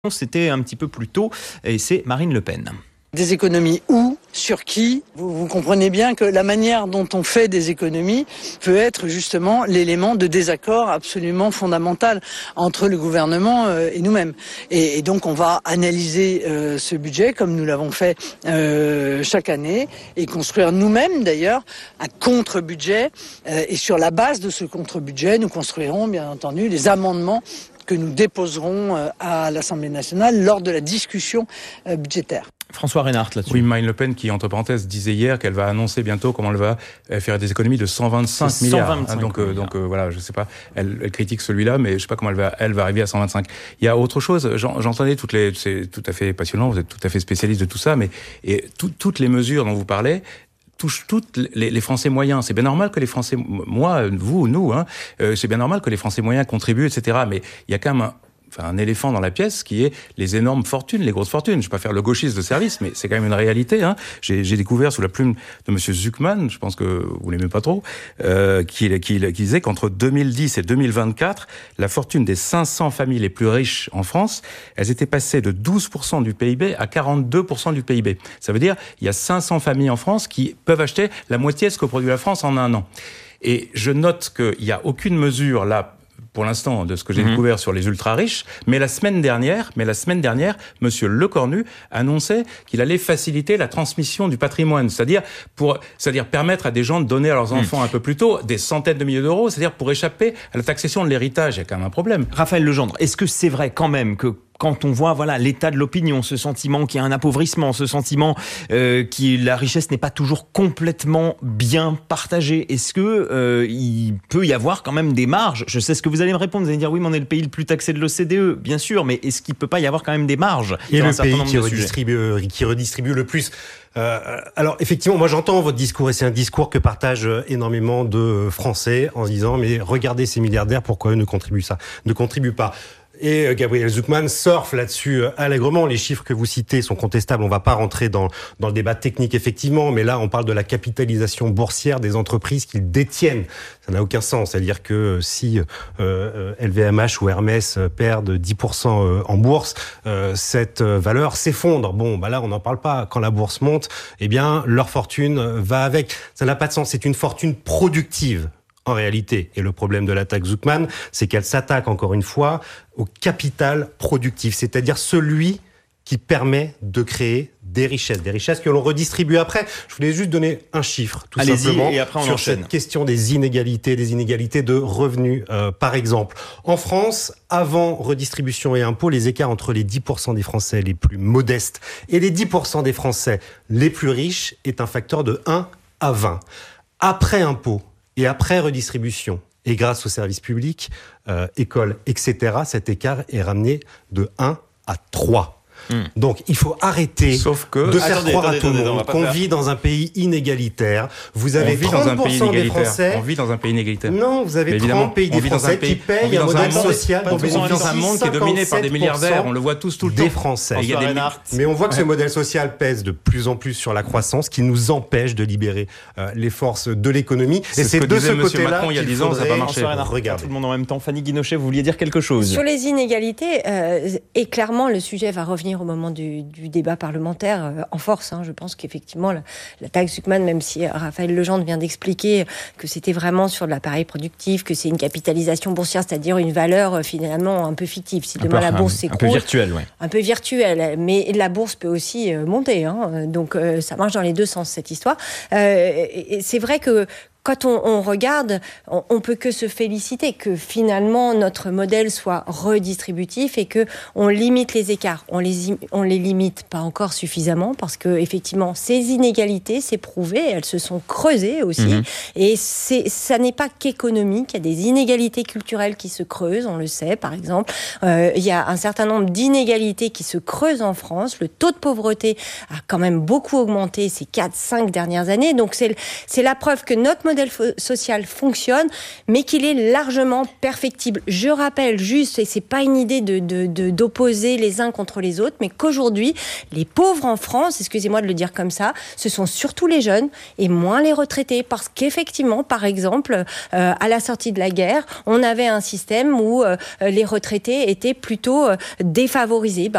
C'était un petit peu plus tôt et c'est Marine Le Pen. Des économies où, sur qui? Vous comprenez bien que la manière dont on fait des économies peut être justement l'élément de désaccord absolument fondamental entre le gouvernement et nous-mêmes. Et donc on va analyser ce budget comme nous l'avons fait chaque année et construire nous-mêmes d'ailleurs un contre-budget. Et sur la base de ce contre-budget, nous construirons bien entendu les amendements que nous déposerons à l'Assemblée nationale lors de la discussion budgétaire. François Reynard là-dessus. Oui, Marine Le Pen qui, entre parenthèses, disait hier qu'elle va annoncer bientôt comment elle va faire des économies de 125 milliards. Donc voilà, je sais pas, elle critique celui-là, mais je sais pas comment elle va arriver à 125. Il y a autre chose, j'entendais c'est tout à fait passionnant, vous êtes tout à fait spécialiste de tout ça, mais toutes les mesures dont vous parlez touchent toutes les Français moyens. C'est bien normal que les Français, moi, vous, nous, c'est bien normal que les Français moyens contribuent, etc. Mais il y a quand même un éléphant dans la pièce qui est les énormes fortunes, les grosses fortunes. Je ne vais pas faire le gauchiste de service, mais c'est quand même une réalité. J'ai découvert sous la plume de Monsieur Zucman, je pense que vous l'aimez pas trop, qui disait qu'entre 2010 et 2024, la fortune des 500 familles les plus riches en France, elles étaient passées de 12% du PIB à 42% du PIB. Ça veut dire il y a 500 familles en France qui peuvent acheter la moitié de ce que produit la France en un an. Et je note qu'il n'y a aucune mesure là, pour l'instant, de ce que j'ai découvert sur les ultra-riches. Mais la semaine dernière, Monsieur Lecornu annonçait qu'il allait faciliter la transmission du patrimoine. C'est-à-dire permettre à des gens de donner à leurs enfants un peu plus tôt des centaines de milliers d'euros. C'est-à-dire pour échapper à la taxation de l'héritage. Il y a quand même un problème. Raphaël Legendre, est-ce que c'est vrai quand même que quand on voit l'état de l'opinion, ce sentiment qu'il y a un appauvrissement, ce sentiment que la richesse n'est pas toujours complètement bien partagée, est-ce que il peut y avoir quand même des marges? Je sais ce que vous allez me répondre, vous allez dire oui, mais on est le pays le plus taxé de l'OCDE, bien sûr, mais est-ce qu'il peut pas y avoir quand même des marges? Et le pays qui redistribue le plus. Alors effectivement, moi j'entends votre discours et c'est un discours que partagent énormément de Français en se disant mais regardez ces milliardaires, pourquoi eux ne contribuent pas. Et Gabriel Zucman surfe là-dessus allègrement. Les chiffres que vous citez sont contestables. On va pas rentrer dans le débat technique, effectivement. Mais là, on parle de la capitalisation boursière des entreprises qu'ils détiennent. Ça n'a aucun sens. C'est-à-dire que si LVMH ou Hermès perdent 10% en bourse, cette valeur s'effondre. Bon, là, on n'en parle pas. Quand la bourse monte, eh bien, leur fortune va avec. Ça n'a pas de sens. C'est une fortune productive. En réalité, et le problème de l'attaque Zucman, c'est qu'elle s'attaque encore une fois au capital productif, c'est-à-dire celui qui permet de créer des richesses que l'on redistribue après. Je voulais juste donner un chiffre, tout simplement, et après on sur enchaîne. cette question des inégalités de revenus. Par exemple, en France, avant redistribution et impôts, les écarts entre les 10% des Français les plus modestes et les 10% des Français les plus riches est un facteur de 1 à 20. Après impôts, et après redistribution, et grâce aux services publics, écoles, etc., cet écart est ramené de 1 à 3. Donc, il faut arrêter de faire croire à tout le monde qu'on vit dans un pays inégalitaire. Vous avez 30% des Français... On vit dans un pays inégalitaire. Non, vous avez 30 pays des Français qui payent un modèle social dont bénéficie dans un monde qui est dominé par des milliardaires. On le voit tous tout le temps. Des Français. Mais on voit que ce modèle social pèse de plus en plus sur la croissance, qui nous empêche de libérer les forces de l'économie. Et c'est de ce côté-là il y a 10 ans, ça n'a pas marché. Regardez. Tout le monde en même temps. Fanny Guinochet, vous vouliez dire quelque chose? Sur les inégalités, et clairement, le sujet va revenir au moment du débat parlementaire en force. Je pense qu'effectivement, la taxe Zucman, même si Raphaël Legendre vient d'expliquer que c'était vraiment sur de l'appareil productif, que c'est une capitalisation boursière, c'est-à-dire une valeur finalement un peu fictive. Si demain la bourse s'écroule... Un peu virtuelle, oui. Un peu virtuelle, mais la bourse peut aussi monter. Donc ça marche dans les deux sens, cette histoire. Et c'est vrai que quand on regarde, on peut que se féliciter que finalement notre modèle soit redistributif et que on limite les écarts. On les limite pas encore suffisamment parce que effectivement ces inégalités, c'est prouvé, elles se sont creusées aussi. Et ça n'est pas qu'économique. Il y a des inégalités culturelles qui se creusent, on le sait. Par exemple, il y a un certain nombre d'inégalités qui se creusent en France. Le taux de pauvreté a quand même beaucoup augmenté ces 4-5 dernières années. Donc c'est la preuve que notre modèle social fonctionne, mais qu'il est largement perfectible. Je rappelle juste, et c'est pas une idée d'opposer les uns contre les autres, mais qu'aujourd'hui, les pauvres en France, excusez-moi de le dire comme ça, ce sont surtout les jeunes et moins les retraités, parce qu'effectivement, par exemple, à la sortie de la guerre, on avait un système où les retraités étaient plutôt défavorisés.